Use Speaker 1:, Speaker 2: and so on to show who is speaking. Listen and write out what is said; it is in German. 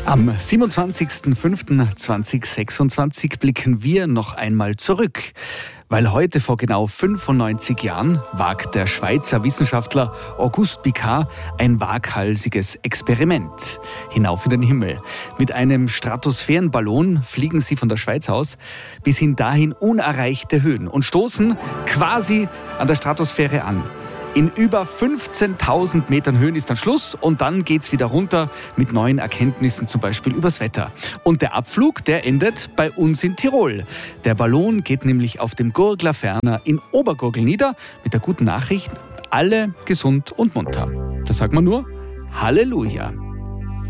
Speaker 1: Am 27.05.2026 blicken wir noch einmal zurück, weil heute vor genau 95 Jahren wagt der Schweizer Wissenschaftler Auguste Piccard ein waghalsiges Experiment hinauf in den Himmel. Mit einem Stratosphärenballon fliegen sie von der Schweiz aus bis hin dahin unerreichte Höhen und stoßen quasi an der Stratosphäre an. In über 15.000 Metern Höhen ist dann Schluss und dann geht's wieder runter mit neuen Erkenntnissen, zum Beispiel übers Wetter. Und der Abflug, der endet bei uns in Tirol. Der Ballon geht nämlich auf dem Gurgler Ferner in Obergurgl nieder mit der guten Nachricht, alle gesund und munter. Da sagt man nur Halleluja.